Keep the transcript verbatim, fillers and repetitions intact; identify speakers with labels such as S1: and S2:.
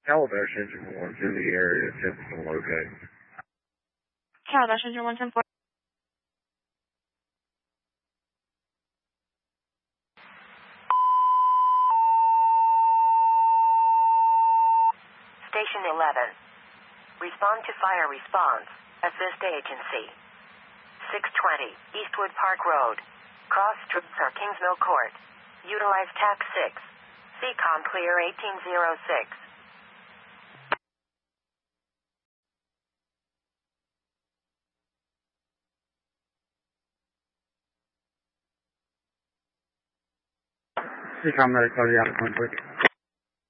S1: Calabash Engine one's in the area, attempting to locate.
S2: Calabash Engine one ten four.
S3: Station eleven. Respond to fire response. Assist agency. six twenty, Eastwood Park Road. Cross streets or Kingsmill Court. Utilize tax six. C COM clear eighteen oh six.
S1: C COM medical, yeah, one quick.